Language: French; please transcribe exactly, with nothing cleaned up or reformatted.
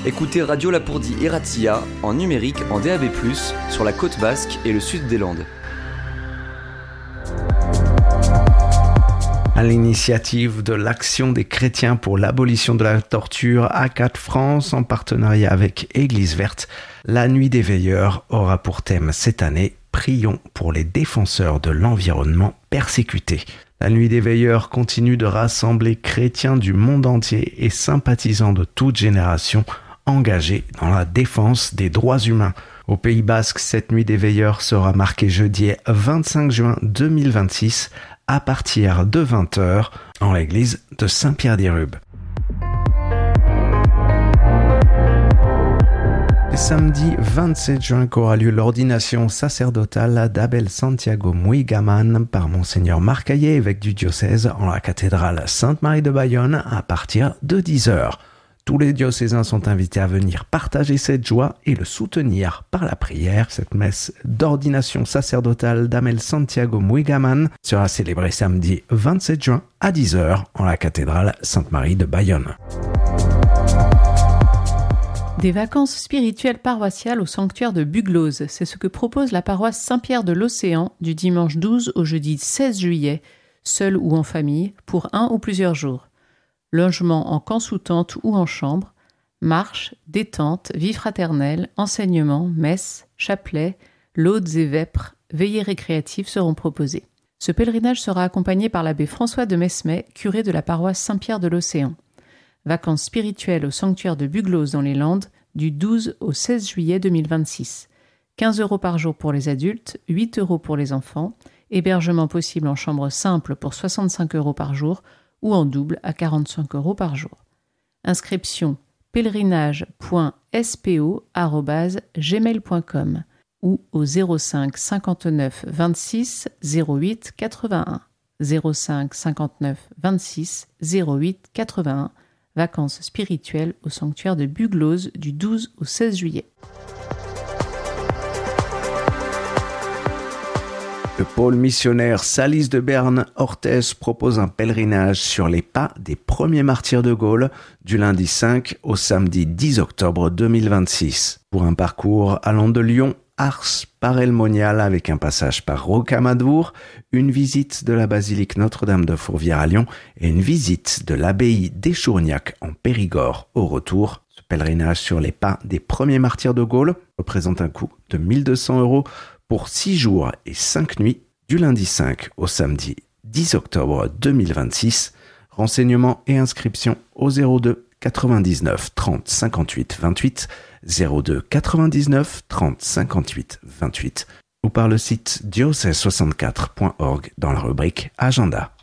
Écoutez Radio Lapourdie et Razzia en numérique en D A B plus, sur la côte basque et le sud des Landes. À l'initiative de l'Action des chrétiens pour l'abolition de la torture A quatre France, en partenariat avec Église Verte, la Nuit des Veilleurs aura pour thème cette année « Prions pour les défenseurs de l'environnement persécutés ». La Nuit des Veilleurs continue de rassembler chrétiens du monde entier et sympathisants de toute génération engagés dans la défense des droits humains. Au Pays Basque, cette Nuit des Veilleurs sera marquée jeudi vingt-cinq juin deux mille vingt-six à partir de vingt heures en l'église de Saint-Pierre-d'Irube. Samedi vingt-sept juin qu'aura lieu l'ordination sacerdotale d'Abel Santiago Muigaman par Monseigneur Marc Hayet, évêque du diocèse, en la cathédrale Sainte-Marie de Bayonne à partir de dix heures. Tous les diocésains sont invités à venir partager cette joie et le soutenir par la prière. Cette messe d'ordination sacerdotale d'Abel Santiago Muigaman sera célébrée samedi vingt-sept juin à dix heures en la cathédrale Sainte-Marie de Bayonne. Des vacances spirituelles paroissiales au sanctuaire de Buglose, c'est ce que propose la paroisse Saint-Pierre de l'Océan du dimanche douze au jeudi seize juillet, seul ou en famille, pour un ou plusieurs jours. Logement en camp sous tente ou en chambre, marche, détente, vie fraternelle, enseignement, messe, chapelet, laudes et vêpres, veillées récréatives seront proposées. Ce pèlerinage sera accompagné par l'abbé François de Mesmet, curé de la paroisse Saint-Pierre de l'Océan. Vacances spirituelles au sanctuaire de Buglose dans les Landes du douze au seize juillet deux mille vingt-six. quinze euros par jour pour les adultes, huit euros pour les enfants. Hébergement possible en chambre simple pour soixante-cinq euros par jour ou en double à quarante-cinq euros par jour. Inscription pèlerinage point s p o arobase gmail point com ou au zéro cinq cinquante-neuf vingt-six zéro huit quatre-vingt-un. zéro cinq cinquante-neuf vingt-six zéro huit quatre-vingt-un. Vacances spirituelles au sanctuaire de Buglose du douze au seize juillet. Le pôle missionnaire Salis de Berne Orthez propose un pèlerinage sur les pas des premiers martyrs de Gaulle du lundi cinq au samedi dix octobre deux mille vingt-six. Pour un parcours allant de Lyon, Ars par El Monial avec un passage par Rocamadour, une visite de la basilique Notre-Dame de Fourvière à Lyon et une visite de l'abbaye d'Échourgnac en Périgord au retour. Ce pèlerinage sur les pas des premiers martyrs de Gaulle représente un coût de mille deux cents euros pour six jours et cinq nuits du lundi cinq au samedi dix octobre deux mille vingt-six. Renseignements et inscriptions au zéro deux quatre-vingt-dix-neuf trente cinquante-huit vingt-huit, zéro deux quatre-vingt-dix-neuf trente cinquante-huit vingt-huit ou par le site diocèse soixante-quatre point org dans la rubrique Agenda.